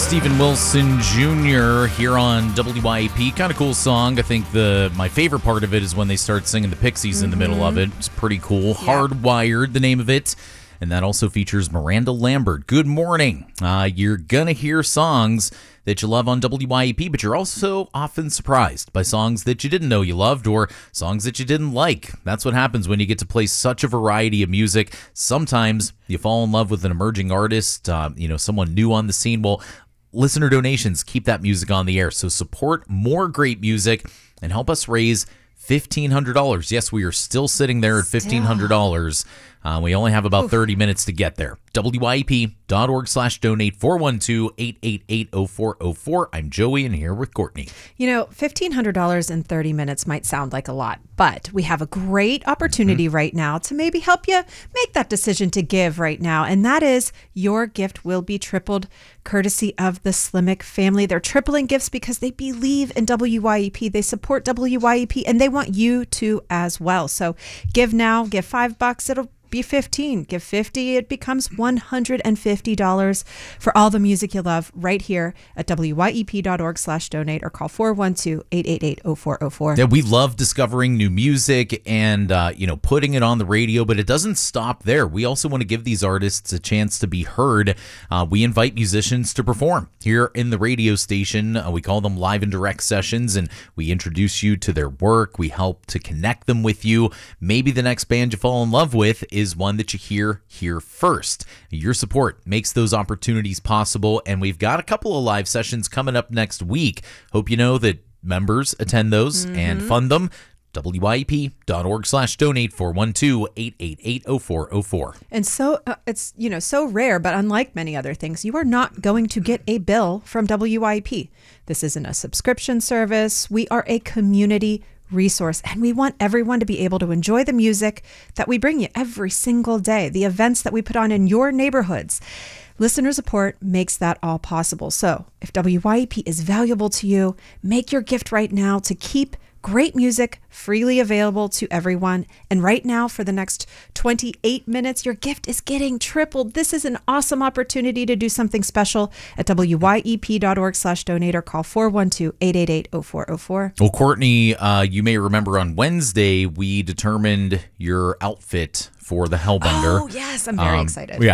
Stephen Wilson Jr. here on WYAP. Kind of cool song. I think my favorite part of it is when they start singing the Pixies in the middle of it. It's pretty cool. Yeah. Hardwired, the name of it. And that also features Miranda Lambert. Good morning. You're going to hear songs that you love on WYAP, but you're also often surprised by songs that you didn't know you loved or songs that you didn't like. That's what happens when you get to play such a variety of music. Sometimes you fall in love with an emerging artist, someone new on the scene. Well, listener donations keep that music on the air. So support more great music and help us raise $1,500. Yes, we are still sitting there at $1,500. We only have about 30 minutes to get there. WYAP.org/donate 412-888-0404. I'm Joey and here with Courtney. $1,500 in 30 minutes might sound like a lot, but we have a great opportunity right now to maybe help you make that decision to give right now. And that is your gift will be tripled courtesy of the Slimmick family. They're tripling gifts because they believe in WYAP. They support WYAP and they want you to as well. So give now, give $5. It'll be 15. Give 50. It becomes $150 for all the music you love right here at WYEP.org/donate or call 412-888-0404. Yeah, we love discovering new music and, putting it on the radio, but it doesn't stop there. We also want to give these artists a chance to be heard. We invite musicians to perform here in the radio station. We call them live and direct sessions, and we introduce you to their work. We help to connect them with you. Maybe the next band you fall in love with is one that you hear here first. Your support makes those opportunities possible, and we've got a couple of live sessions coming up next week. Hope you know that members attend those and fund them. WYEP.org/donate 412-888-0404. And so it's, so rare, but unlike many other things, you are not going to get a bill from WYEP. This isn't a subscription service. We are a community resource, and we want everyone to be able to enjoy the music that we bring you every single day, the events that we put on in your neighborhoods. Listener support makes that all possible. So if WYAP is valuable to you, make your gift right now to keep great music freely available to everyone. And right now, for the next 28 minutes, your gift is getting tripled. This is an awesome opportunity to do something special at WYEP.org/donate or call 412-888-0404. Well, Courtney, you may remember on Wednesday, we determined your outfit for the Hellbender. Oh, yes. I'm very excited. Yeah,